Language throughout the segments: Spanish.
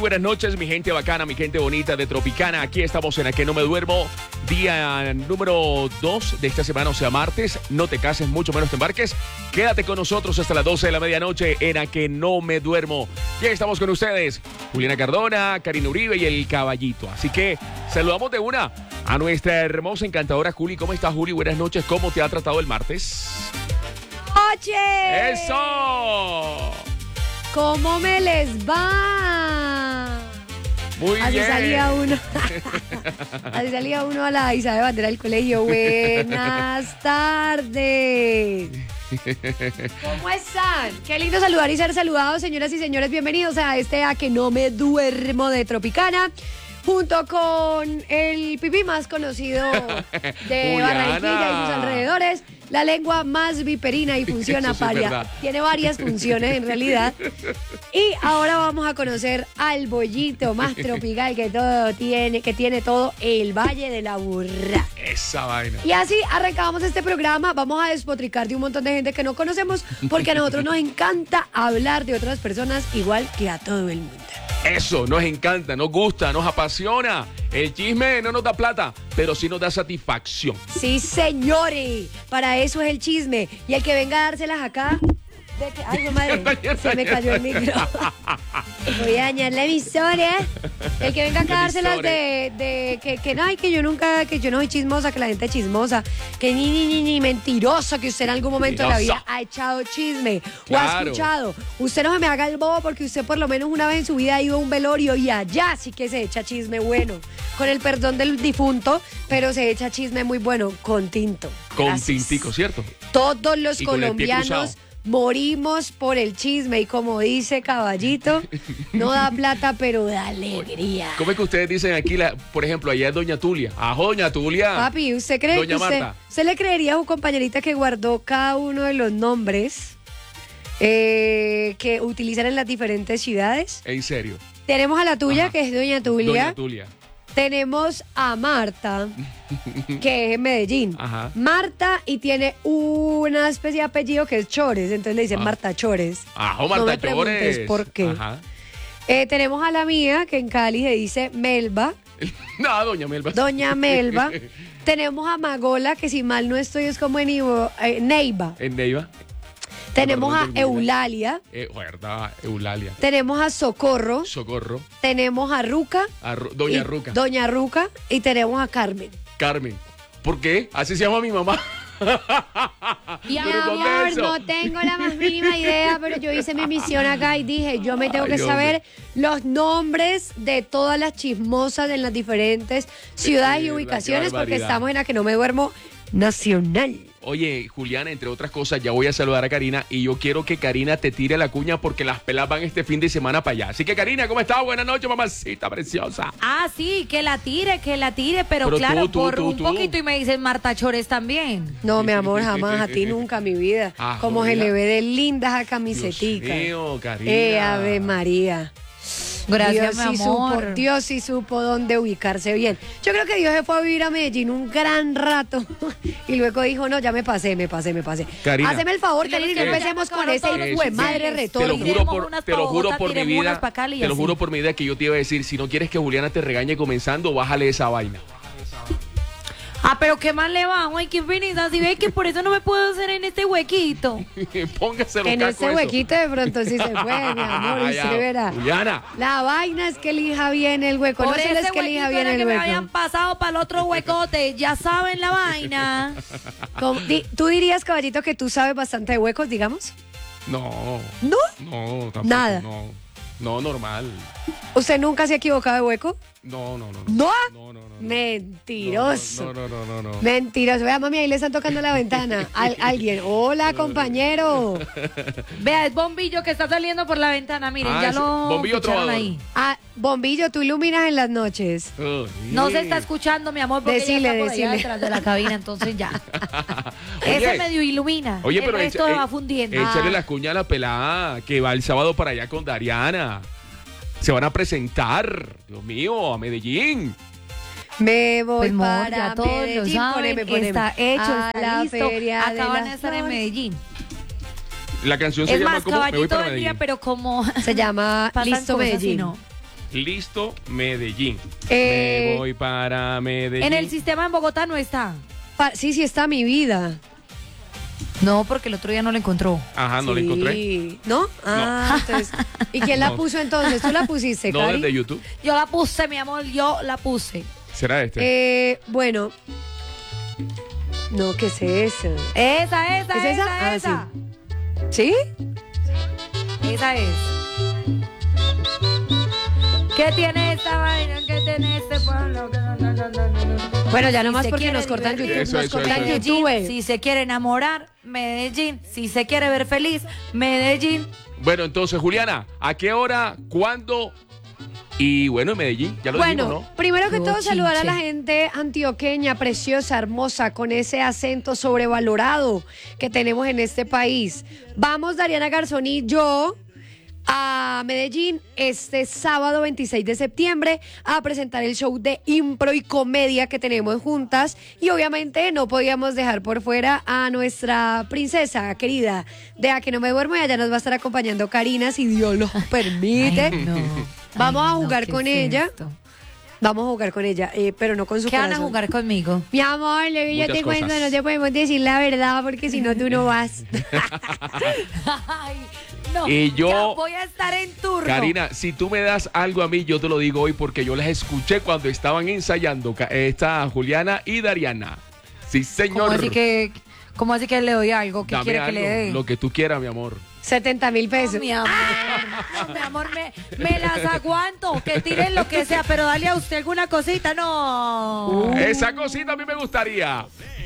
Buenas noches, mi gente bacana, mi gente bonita de Tropicana. Aquí estamos en A Que No Me Duermo, día número 2 de esta semana, o sea, martes. No te cases, mucho menos te embarques. Quédate con nosotros hasta las 12 de la medianoche en A Que No Me Duermo. Ya estamos con ustedes, Juliana Cardona, Karina Uribe y el Caballito. Así que saludamos de una a nuestra hermosa, encantadora Juli. ¿Cómo estás, Juli? Buenas noches. ¿Cómo te ha tratado el martes? ¡Noche! ¡Eso! ¿Cómo me les va? Muy Así bien. salía uno. Así salía uno a la izada de bandera del colegio. Buenas tardes. ¿Cómo están? Qué lindo saludar y ser saludados, señoras y señores. Bienvenidos a este A Que No Me Duermo de Tropicana. Junto con el pipí más conocido de Barranquilla y sus alrededores, la lengua más viperina y funciona paria. Tiene varias funciones en realidad. Y ahora vamos a conocer al bollito más tropical que tiene todo el Valle de la Burra. Esa vaina. Y así arrancamos este programa. Vamos a despotricar de un montón de gente que no conocemos, porque a nosotros nos encanta hablar de otras personas igual que a todo el mundo. Eso, nos encanta, nos gusta, nos apasiona. El chisme no nos da plata, pero sí nos da satisfacción. Sí, señores, para eso es el chisme. Y el que venga a dárselas acá... Ay, no, madre, se me cayó el micro. Voy a dañar la emisora. El que venga acá a dárselas que yo no soy chismosa, que la gente es chismosa, que ni mentirosa, que usted en algún momento de la vida ha echado chisme o ha escuchado. Usted no se me haga el bobo, porque usted por lo menos una vez en su vida ha ido a un velorio y allá sí que se echa chisme bueno. Con el perdón del difunto, pero se echa chisme muy bueno con tinto. Con tintico, ¿cierto? Todos los colombianos morimos por el chisme, y como dice Caballito, no da plata, pero da alegría. ¿Cómo es que ustedes dicen aquí, por ejemplo, allá es Doña Tulia? ¡Ajo, Doña Tulia! Papi, ¿usted cree Doña que usted le creería a su compañerita que guardó cada uno de los nombres que utilizan en las diferentes ciudades? ¿En serio? Tenemos a la tuya, Ajá. que es Doña Tulia. Doña Tulia. Tenemos a Marta, que es en Medellín. Ajá. Marta, y tiene una especie de apellido que es Chores, entonces le dicen Marta Chores. ¡Ajo, No me Marta preguntes Chores! por qué. Ajá. Tenemos a la mía, que en Cali se dice Melba. No, Doña Melba. Doña Melba. Tenemos a Magola, que si mal no estoy es como en Neiva. ¿En Neiva? Tenemos a Perdón, Eulalia. ¿Verdad? Eulalia. Tenemos a Socorro. Socorro. Tenemos a Ruca. Doña Ruca. Doña Ruca. Y tenemos a Carmen. Carmen. ¿Por qué? Así se llama mi mamá. Mi ¿Pero dónde amor, es eso? no tengo la más mínima idea, pero yo hice mi misión acá y dije, yo me tengo que saber los nombres de todas las chismosas en las diferentes ciudades y ubicaciones, porque estamos en A Que No Me Duermo Nacional. Oye, Juliana, entre otras cosas, ya voy a saludar a Karina y yo quiero que Karina te tire la cuña porque las pelas van este fin de semana para allá. Así que, Karina, ¿cómo estás? Buenas noches, mamacita preciosa. Ah, sí, que la tire, pero claro, tú, por tú, un tú. poquito, y me dicen Marta Chores también. No, mi amor, jamás, a ti nunca, mi vida. Ah, Como se Julia. le ve de linda esa camisetica. Dios mío, Karina. Ave María. Gracias, Dios mi sí amor. Dios sí supo dónde ubicarse bien. Yo creo que Dios se fue a vivir a Medellín un gran rato y luego dijo, no, ya me pasé. Karina. Haceme el favor, Y le Karina, y no dije, empecemos ya con me ese acabaron hijo todos de los madre chismes. Te lo retórico. juro Tiremos unas te lo pa' juro Bogotá, por mi tiremos vida. unas pa' Cali y Te lo así. juro por mi vida que yo te iba a decir, si no quieres que Juliana te regañe comenzando, bájale esa vaina. Ah, pero ¿qué más le va? Ay, qué finita, si ve que por eso no me puedo hacer en este huequito. Póngase los En cascos ese eso. huequito de pronto sí se fue, mi amor, Ah, ya. usted verá. Juliana. La vaina es que elija bien el hueco, Por no solo ese es que elija huequito bien era el que me habían hueco. pasado para el otro huecote, ya saben la vaina. ¿Tú dirías, Caballito, que tú sabes bastante de huecos, digamos? No. ¿No? No, tampoco. Nada. No, normal. ¿Usted nunca se ha equivocado de hueco? No. ¿No? No. Mentiroso. No. Mentiroso. Vea, mami, ahí le están tocando la ventana. Alguien. Hola, compañero. Vea, es Bombillo que está saliendo por la ventana, miren, Ah, ya ese lo Bombillo ficharon trovador. ahí. Ah, Bombillo, tú iluminas en las noches. No se está escuchando, mi amor, porque Decile, ella está por allá decile. detrás de la cabina, entonces ya. Oye. Ese medio ilumina. Oye, el pero resto va fundiendo. échale la cuña a la pelada que va el sábado para allá con Dariana. Se van a presentar, Dios mío, a Medellín. Me voy Pues, amor, para ya todos lo Medellín. saben, Poneme. está hecho, A está la listo. feria de Acaban de las estar en flores. Medellín. La canción se Es llama más, ¿Cómo? Me voy Caballito para vendría, Medellín. pero como Se llama pasan Listo cosas, Medellín. sí, no. Listo, Medellín. Eh, Me voy para Medellín. En el sistema en Bogotá no está. Sí, sí está mi vida. No, porque el otro día no lo encontró. Ajá, no la encontré. Sí. ¿No? Ah, entonces. ¿Y quién la No. puso entonces? ¿Tú la pusiste, No, Cari? desde YouTube. Yo la puse, mi amor, yo la puse. ¿Será este? Bueno. No, ¿qué es eso? Esa, ¿Es esa? esa. ¿Sí? Esa es. ¿Qué tiene esta vaina? ¿Qué tiene este pueblo? Bueno, ya nomás se porque quiere nos cortan divertir, YouTube. Eso, Nos eso, cortan eso. YouTube. Si se quiere enamorar, Medellín. Si se quiere ver feliz, Medellín. Bueno, entonces, Juliana, ¿a qué hora? ¿Cuándo? Y bueno, en Medellín, ya lo Bueno, dijimos, ¿no? primero que Yo todo saludar a chinche. la gente antioqueña, preciosa, hermosa, con ese acento sobrevalorado que tenemos en este país. Vamos, Dariana Garzón y yo, a Medellín este sábado 26 de septiembre a presentar el show de impro y comedia que tenemos juntas y obviamente no podíamos dejar por fuera a nuestra princesa querida de A que no me duermo y allá nos va a estar acompañando Karina si Dios lo permite. Ay, no. Vamos Ay, a no, jugar ¿qué con es ella. esto? Vamos a jugar con ella, pero no con su ¿Qué van a corazón. jugar conmigo? Mi amor, lo que yo Muchas te cuento, cosas. no te podemos decir la verdad porque si no tú no vas. Ay, no, Y yo- ya voy a estar en turno. Karina, si tú me das algo a mí, yo te lo digo hoy porque yo las escuché cuando estaban ensayando esta Juliana y Dariana. Sí, señor. ¿Cómo así que le doy algo? ¿Qué Dame quiere que algo, le dé? lo que tú quieras, mi amor. 70,000 pesos. No, mi amor, no, mi amor, me las aguanto, que tiren lo que sea, pero dale a usted alguna cosita, no. Esa cosita a mí me gustaría.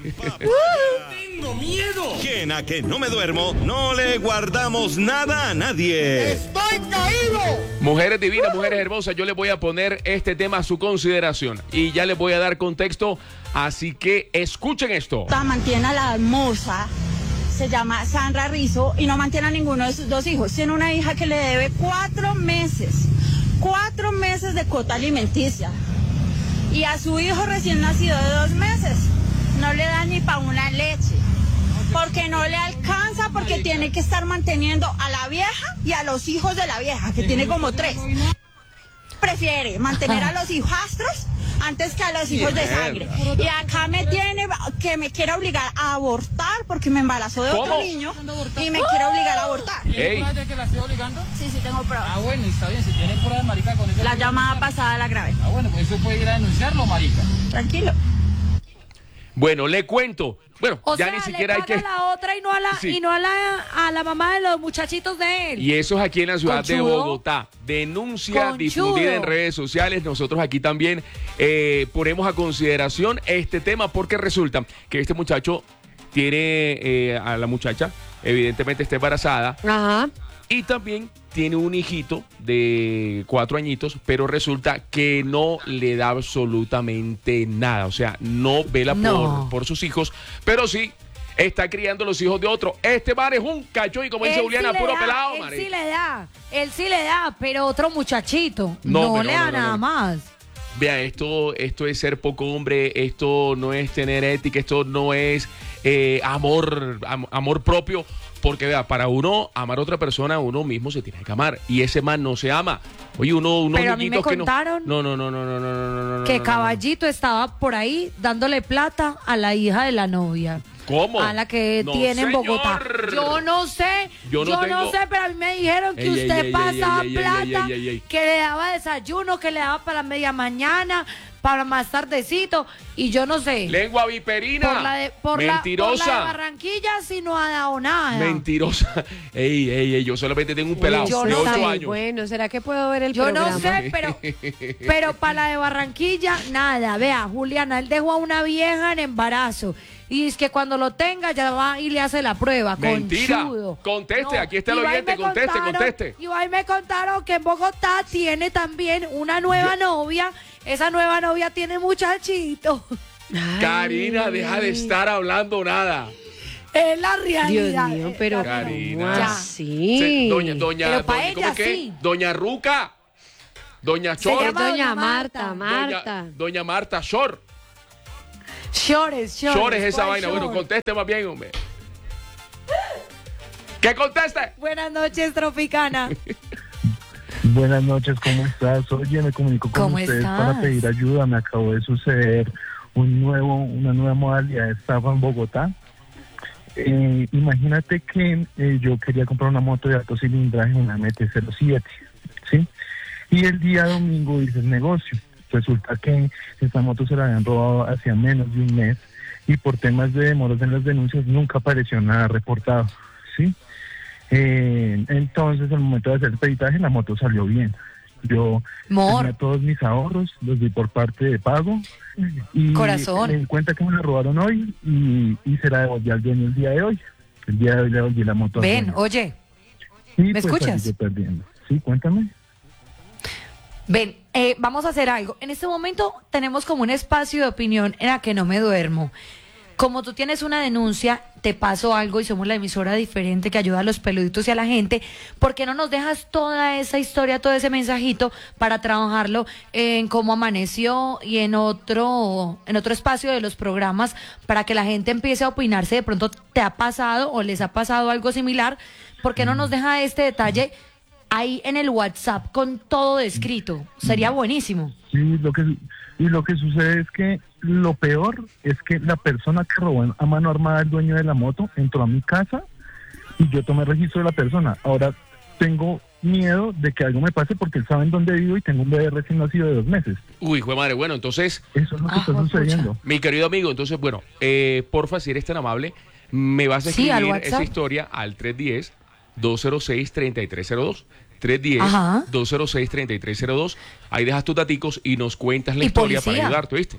Tengo miedo. Que en A que no me duermo, no le guardamos nada a nadie. ¡Estoy caído! Mujeres divinas, mujeres hermosas, yo les voy a poner este tema a su consideración y ya les voy a dar contexto, así que escuchen esto. Mantiene a la hermosa, se llama Sandra Rizzo y no mantiene a ninguno de sus dos hijos. Tiene una hija que le debe 4 meses de cuota alimenticia. Y a su hijo recién nacido de 2 meses no le da ni para una leche. Porque no le alcanza, porque tiene que estar manteniendo a la vieja y a los hijos de la vieja, que tiene como 3. Prefiere mantener a los hijastros antes que a los hijos de sangre. Y acá me tiene que me quiere obligar a abortar porque me embarazó de otro ¿Cómo? niño y me quiere obligar a abortar. Ey, ¿De que la estoy obligando? Sí, tengo pruebas. Ah, bueno, está bien. Si tiene pruebas, marica, con eso. La llamada pasada la grabé. Ah, bueno, pues eso puede ir a denunciarlo, marica. Tranquilo. bueno, le cuento. Bueno, O ya sea, ni siquiera le hay paga que... a la otra y no a la, Sí. y no a la mamá de los muchachitos de él. Y eso es aquí en la ciudad de Conchudo. Bogotá. Denuncia Conchudo. difundida en redes sociales. Nosotros aquí también ponemos a consideración este tema porque resulta que este muchacho tiene a la muchacha, evidentemente está embarazada, Ajá. y también tiene un hijito de 4 añitos, pero resulta que no le da absolutamente nada. O sea, no vela No. por sus hijos, pero sí está criando los hijos de otro. Este man es un cachón y como dice Él Juliana, sí le puro da, pelado, él marica. él sí le da, pero otro muchachito No, no, pero le no, da no, no, nada no. más. Vea, esto es ser poco hombre, esto no es tener ética, esto no es amor propio, porque vea, para uno amar a otra persona, uno mismo se tiene que amar, y ese man no se ama. Oye, unos Pero a mí me niñitos que no... contaron No. Que Caballito estaba por ahí dándole plata a la hija de la novia. ¿Cómo? A la que No, tiene en Bogotá. señor. Yo no sé, Yo no tengo- sé, pero a mí me dijeron que Ey, ey, usted ey, pasaba ey, ey, plata, ey, ey, ey. que le daba desayuno, que le daba para media mañana, para más tardecito, y yo no sé. Lengua viperina. Por la de Mentirosa. Barranquilla sí no ha dado nada. Mentirosa. Ey, yo solamente tengo un pelado yo de no 8 sé. años. Bueno, ¿será que puedo ver el Yo programa? no sé, pero para la de Barranquilla, nada. Vea, Juliana, él dejó a una vieja en embarazo. Y es que cuando lo tenga ya va y le hace la prueba. Mentira. Conchudo. Conteste, aquí está el y va y oyente, me conteste. Y ahí me contaron que en Bogotá tiene también una nueva novia. Esa nueva novia tiene muchachito. Ay. Karina, deja de estar hablando nada. Es la Dios realidad. mío, pero Karina. ¿cómo Ya. así? Doña, Pero pa' ¿cómo ella es que? sí. Doña Ruca. Doña Se Chor. llama Doña Doña Marta, Marta. Marta. Doña Marta Shor. Shores. Shor es esa ¿cuál vaina. Bueno, short? conteste más bien, hombre. ¿Qué conteste? Buenas noches, Tropicana. Buenas noches, ¿cómo estás? Oye, me comunico con ¿Cómo ustedes estás? para pedir ayuda. Me acabó de suceder una nueva modalidad de estafa en Bogotá. Imagínate que yo quería comprar una moto de alto cilindraje, una MT-07, ¿sí? Y el día domingo hice el negocio. Resulta que esta moto se la habían robado hacía menos de un mes y por temas de demoras en las denuncias nunca apareció nada reportado, ¿sí? Entonces, al momento de hacer el peritaje, la moto salió bien. Yo tenía todos mis ahorros, los di por parte de pago y Corazón. me di cuenta que me la robaron hoy y se la devolví al dueño el día de hoy. El día de hoy le devolví la moto al Ven, dueño. oye, Y ¿me pues escuchas? salí yo perdiendo. Sí, cuéntame. ven, vamos a hacer algo. En este momento tenemos como un espacio de opinión en la que no me duermo. Como tú tienes una denuncia, te paso algo y somos la emisora diferente que ayuda a los peluditos y a la gente. ¿Por qué no nos dejas toda esa historia, todo ese mensajito para trabajarlo en cómo amaneció y en otro espacio de los programas para que la gente empiece a opinarse? De pronto te ha pasado o les ha pasado algo similar. ¿Por qué no nos deja este detalle ahí en el WhatsApp con todo descrito? Sería buenísimo. Sí, lo que sucede es que lo peor es que la persona que robó a mano armada, el dueño de la moto, entró a mi casa y yo tomé registro de la persona. Ahora tengo miedo de que algo me pase porque él sabe en dónde vivo y tengo un bebé recién nacido de 2 meses. Uy, hijo de madre, bueno, entonces, Eso es lo que está sucediendo. mi querido amigo, entonces, bueno, porfa, si eres tan amable, me vas a Sí, al escribir esa WhatsApp. historia al 310-206-3302. Ajá. 310-206-3302. Ahí dejas tus daticos y nos cuentas la Y historia policía. para ayudarte, ¿viste?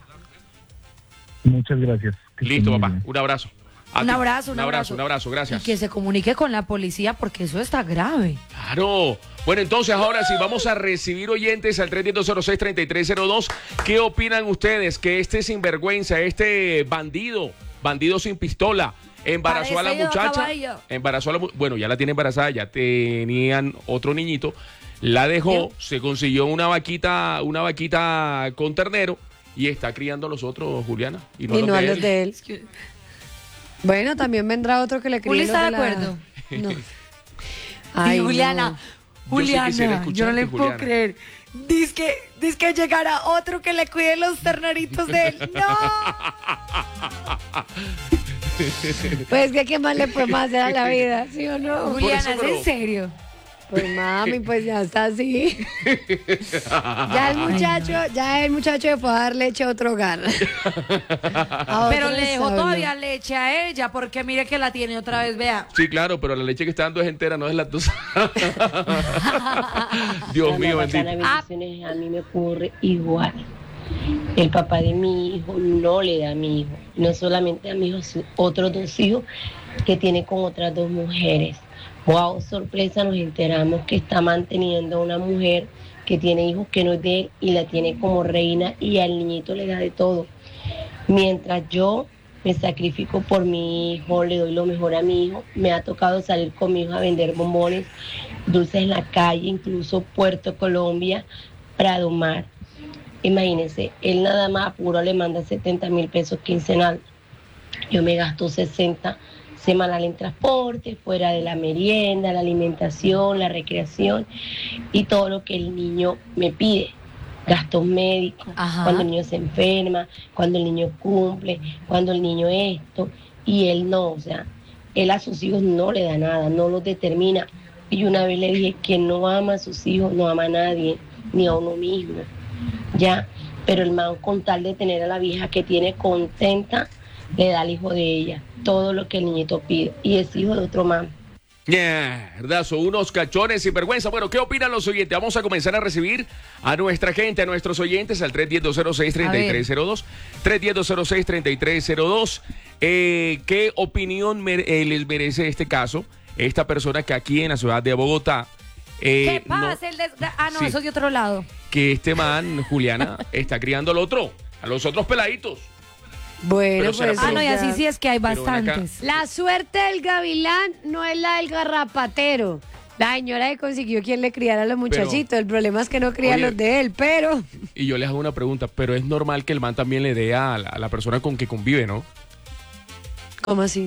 Muchas gracias. Que Listo, estén muy papá. bien. Un abrazo. A Un ti. abrazo, un abrazo. Un abrazo, gracias. Y que se comunique con la policía porque eso está grave. Claro. Bueno, entonces ahora sí vamos a recibir oyentes al 310-206-3302. ¿Qué opinan ustedes? Que este sinvergüenza, este bandido sin pistola, embarazó a la Parece muchacha. caballo. Bueno, ya la tiene embarazada, ya tenían otro niñito. La dejó, se consiguió una vaquita con ternero y está criando a los otros, Juliana. Y no a los de él. Bueno, también vendrá otro que le críe Juli los está de de la- acuerdo. No. Y Ay, Juliana, no. Juliana, quisiera yo no escucharte, le puedo Juliana. creer. Dice que llegará otro que le cuide los terneritos de él. ¡No! Pues que qué más le puede más hacer a la vida, ¿sí o no? Juliana, eso, ¿es pero- en serio? Pues mami, pues ya está así. Ya el muchacho le puede dar leche a otro hogar. A Pero otro le dejó solo. todavía leche a ella porque mire que la tiene otra vez, vea. Sí, claro, pero la leche que está dando es entera, no es lactosa. Dios mío, bendito. Bendiciones, a mí me ocurre igual. El papá de mi hijo no le da a mi hijo, no solamente a mi hijo, sus otros 2 hijos que tiene con otras 2 mujeres. Wow, sorpresa, nos enteramos que está manteniendo a una mujer que tiene hijos que no es de él y la tiene como reina y al niñito le da de todo. Mientras yo me sacrifico por mi hijo, le doy lo mejor a mi hijo, me ha tocado salir con mi hijo a vender bombones, dulces en la calle, incluso Puerto Colombia, Prado Mar. Imagínense, él nada más apuro le manda 70,000 pesos quincenal. Yo me gasto 60 semanal en transporte, fuera de la merienda, la alimentación, la recreación y todo lo que el niño me pide. Gastos médicos, Ajá. cuando el niño se enferma, cuando el niño cumple, cuando el niño esto, y él no, o sea, él a sus hijos no le da nada, no los determina. Y una vez le dije que no ama a sus hijos, no ama a nadie, ni a uno mismo, ya, pero el man con tal de tener a la vieja que tiene contenta, le da al hijo de ella todo lo que el niñito pide y es hijo de otro man. ¿Verdad? Son unos cachones sin vergüenza. Bueno, ¿qué opinan los oyentes? Vamos a comenzar a recibir a nuestra gente, a nuestros oyentes al 310-206-3302. 310-206-3302. ¿Qué opinión les merece este caso? Esta persona que aquí en la ciudad de Bogotá. ¿Qué no- pasa? No, Sí. eso es de otro lado. que este man, Juliana, está criando al otro, a los otros peladitos. Bueno, Pero será pues Ah, no, y ya. así sí es que hay Pero ven acá. bastantes. La suerte del gavilán no es la del garrapatero. La señora que consiguió quien le criara a los muchachitos. El problema es que no cría a Oye. los de él, pero... Y yo les hago una pregunta, pero es normal que el man también le dé a la persona con que convive, ¿no? ¿Cómo así?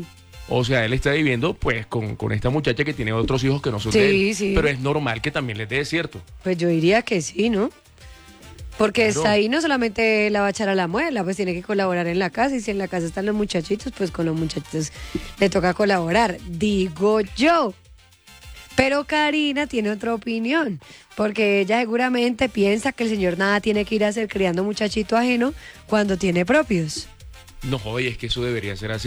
O sea, él está viviendo pues con esta muchacha que tiene otros hijos que no son de él. Sí. Pero es normal que también les dé, ¿cierto? Pues yo diría que sí, ¿no? Porque Claro. está ahí no solamente la va a echar a la muela, pues tiene que colaborar en la casa. Y si en la casa están los muchachitos, pues con los muchachitos le toca colaborar, digo yo. Pero Karina tiene otra opinión, porque ella seguramente piensa que el señor nada tiene que ir a hacer criando muchachito ajeno cuando tiene propios. No, oye, es que eso debería ser así.